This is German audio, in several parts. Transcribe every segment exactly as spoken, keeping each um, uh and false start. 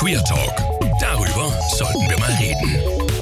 Queer Talk. Darüber sollten wir mal reden.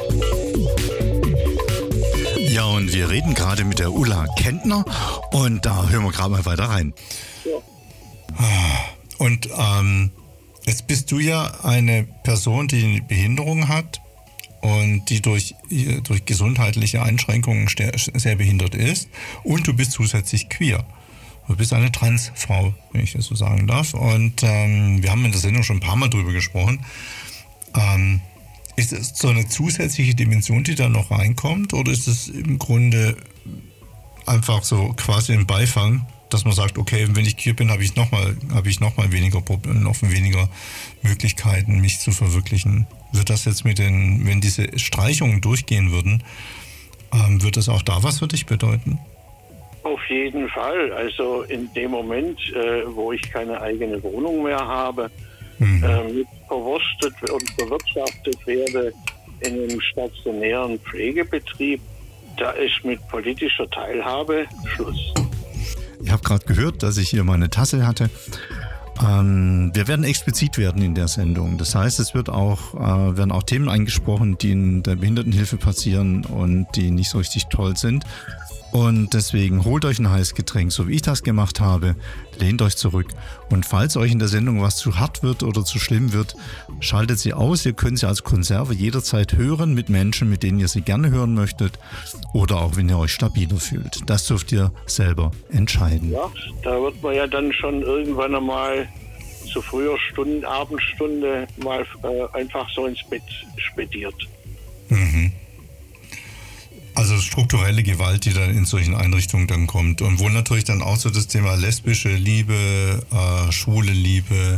Ja, und wir reden gerade mit der Ulla Kentner und da hören wir gerade mal weiter rein. Ja. Und ähm, jetzt bist du ja eine Person, die eine Behinderung hat und die durch, durch gesundheitliche Einschränkungen sehr behindert ist und du bist zusätzlich queer. Du bist eine Transfrau, wenn ich das so sagen darf. Und ähm, wir haben in der Sendung schon ein paar Mal drüber gesprochen. Ähm, ist es so eine zusätzliche Dimension, die da noch reinkommt? Oder ist es im Grunde einfach so quasi ein Beifang, dass man sagt, okay, wenn ich queer bin, habe ich nochmal habe ich noch mal weniger Probleme, noch weniger Möglichkeiten, mich zu verwirklichen? Wird das jetzt mit den, wenn diese Streichungen durchgehen würden, ähm, wird das auch da was für dich bedeuten? Auf jeden Fall. Also in dem Moment, äh, wo ich keine eigene Wohnung mehr habe, mhm. äh, mit verwurstet und bewirtschaftet werde in einem stationären Pflegebetrieb, da ist mit politischer Teilhabe Schluss. Ich habe gerade gehört, dass ich hier meine Tasse hatte. Ähm, wir werden explizit werden in der Sendung. Das heißt, es wird auch, äh, werden auch Themen eingesprochen, die in der Behindertenhilfe passieren und die nicht so richtig toll sind. Und deswegen holt euch ein heißes Getränk, so wie ich das gemacht habe, lehnt euch zurück. Und falls euch in der Sendung was zu hart wird oder zu schlimm wird, schaltet sie aus. Ihr könnt sie als Konserve jederzeit hören mit Menschen, mit denen ihr sie gerne hören möchtet oder auch, wenn ihr euch stabiler fühlt. Das dürft ihr selber entscheiden. Ja, da wird man ja dann schon irgendwann einmal zu früher Stunden, Abendstunde mal äh, einfach so ins Bett spediert. Mhm. Also strukturelle Gewalt, die dann in solchen Einrichtungen dann kommt. Und wo natürlich dann auch so das Thema lesbische Liebe, äh, schwule Liebe,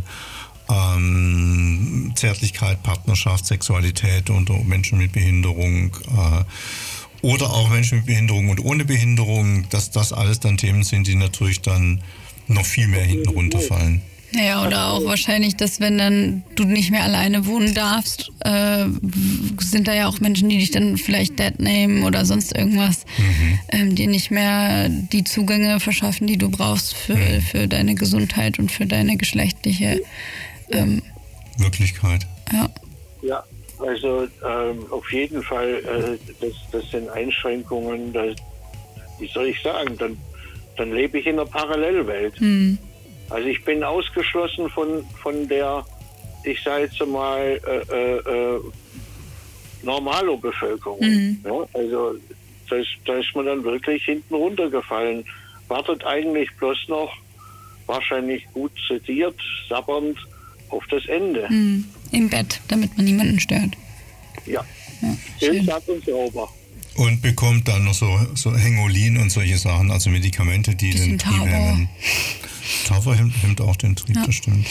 ähm, Zärtlichkeit, Partnerschaft, Sexualität unter Menschen mit Behinderung äh, oder auch Menschen mit Behinderung und ohne Behinderung, dass das alles dann Themen sind, die natürlich dann noch viel mehr hinten runterfallen. Ja, oder auch wahrscheinlich, dass wenn dann du nicht mehr alleine wohnen darfst, äh, sind da ja auch Menschen, die dich dann vielleicht deadnamen oder sonst irgendwas, mhm. ähm, die nicht mehr die Zugänge verschaffen, die du brauchst für, mhm. für deine Gesundheit und für deine geschlechtliche ähm, Wirklichkeit. Ja. Ja, also ähm, auf jeden Fall, äh, das, das sind Einschränkungen, das, wie soll ich sagen, dann, dann lebe ich in einer Parallelwelt. Mhm. Also ich bin ausgeschlossen von, von der, ich sage jetzt mal, äh, äh, Normalo-Bevölkerung. Mhm. Ja, also da ist, da ist man dann wirklich hinten runtergefallen. Wartet eigentlich bloß noch, wahrscheinlich gut sediert, sabbernd, auf das Ende. Mhm. Im Bett, damit man niemanden stört. Ja, schön satt und sauber. Und bekommt dann noch so, so Hengolin und solche Sachen, also Medikamente, die den Trieb hemmen. Tauber hemmt, hemmt auch den Trieb, ja. Das stimmt.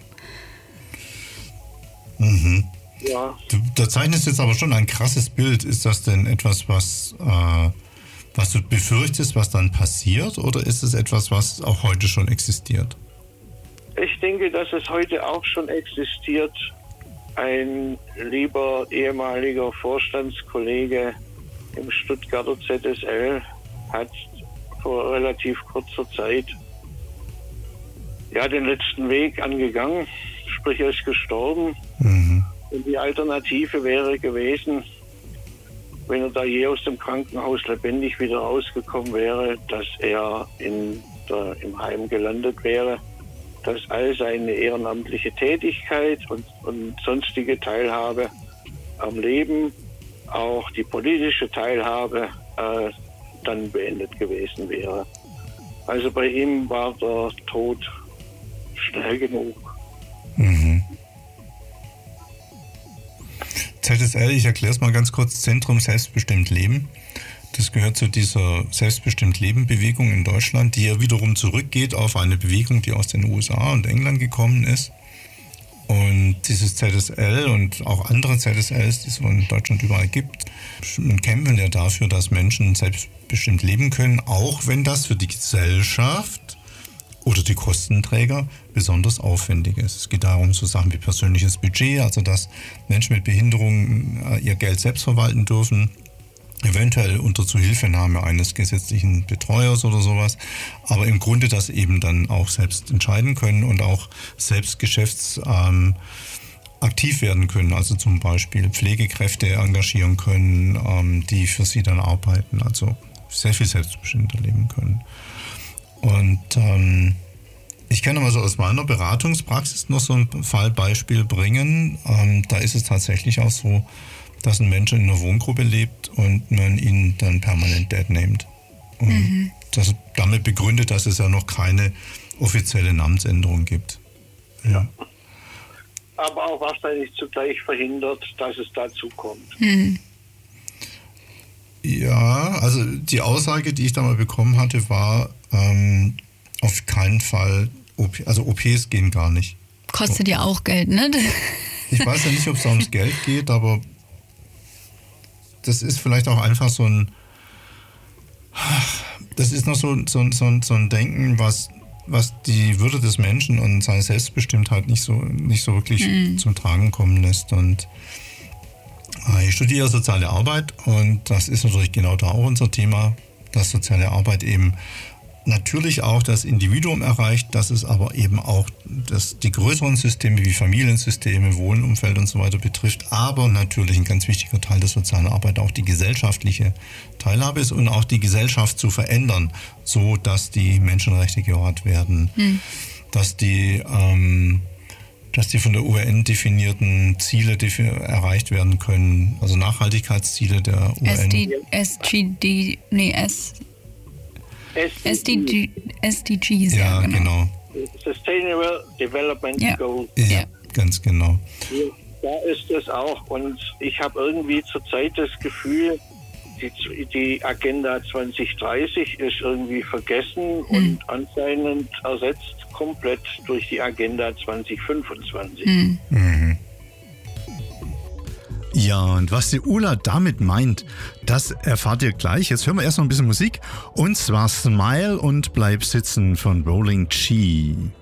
Ja. Mhm. Ja. Du, da zeichnest jetzt aber schon ein krasses Bild. Ist das denn etwas, was, äh, was du befürchtest, was dann passiert? Oder ist es etwas, was auch heute schon existiert? Ich denke, dass es heute auch schon existiert. Ein lieber ehemaliger Vorstandskollege im Stuttgarter Z S L hat vor relativ kurzer Zeit ja den letzten Weg angegangen, sprich er ist gestorben. Mhm. Und die Alternative wäre gewesen, wenn er da je aus dem Krankenhaus lebendig wieder rausgekommen wäre, dass er in der, im Heim gelandet wäre, dass all seine ehrenamtliche Tätigkeit und, und sonstige Teilhabe am Leben, auch die politische Teilhabe, äh, dann beendet gewesen wäre. Also bei ihm war der Tod schnell genug. Mhm. Z S L, ich erkläre es mal ganz kurz, Zentrum Selbstbestimmt Leben. Das gehört zu dieser Selbstbestimmt-Leben-Bewegung in Deutschland, die ja wiederum zurückgeht auf eine Bewegung, die aus den U S A und England gekommen ist. Und dieses Z S L und auch andere Z S Ls, die es in Deutschland überall gibt, kämpfen ja dafür, dass Menschen selbstbestimmt leben können, auch wenn das für die Gesellschaft oder die Kostenträger besonders aufwendig ist. Es geht darum, so Sachen wie persönliches Budget, also dass Menschen mit Behinderungen ihr Geld selbst verwalten dürfen, eventuell unter Zuhilfenahme eines gesetzlichen Betreuers oder sowas, aber im Grunde das eben dann auch selbst entscheiden können und auch selbst Geschäftsansätze aktiv werden können, also zum Beispiel Pflegekräfte engagieren können, ähm, die für sie dann arbeiten, also sehr viel selbstbestimmter leben können. Und ähm, ich kann aber so aus meiner Beratungspraxis noch so ein Fallbeispiel bringen. Ähm, da ist es tatsächlich auch so, dass ein Mensch in einer Wohngruppe lebt und man ihn dann permanent Dad nennt. Und mhm. das damit begründet, dass es ja noch keine offizielle Namensänderung gibt. Ja. Aber auch wahrscheinlich zugleich verhindert, dass es dazu kommt. Hm. Ja, also die Aussage, die ich da mal bekommen hatte, war ähm, auf keinen Fall, O P, also O Ps gehen gar nicht. Kostet ja auch Geld, ne? Ich weiß ja nicht, ob es ums Geld geht, aber das ist vielleicht auch einfach so ein, das ist noch so, so, so, so ein Denken, was was die Würde des Menschen und seine Selbstbestimmtheit nicht so, nicht so wirklich mhm. zum Tragen kommen lässt. Und äh, ich studiere soziale Arbeit und das ist natürlich genau da auch unser Thema, dass soziale Arbeit eben natürlich auch das Individuum erreicht, dass es aber eben auch das, die größeren Systeme wie Familiensysteme, Wohnumfeld und so weiter betrifft, aber natürlich ein ganz wichtiger Teil der sozialen Arbeit auch die gesellschaftliche Teilhabe ist und auch die Gesellschaft zu verändern, so dass die Menschenrechte gewahrt werden, hm. dass die ähm, dass die von der U N definierten Ziele defi- erreicht werden können, also Nachhaltigkeitsziele der U N. S D, S G D, nee, S S D G, S D Gs, ja, ja, genau. genau. Sustainable Development ja. Goals. Ja, ja, ganz genau. Da ist es auch. Und ich habe irgendwie zurzeit das Gefühl, die, die Agenda zwanzig dreißig ist irgendwie vergessen hm. und anscheinend ersetzt komplett durch die Agenda zwanzig fünfundzwanzig. Hm. Mhm. Ja, und was die Ulla damit meint, das erfahrt ihr gleich. Jetzt hören wir erst noch ein bisschen Musik. Und zwar Smile und Bleib sitzen von Rolling Chi.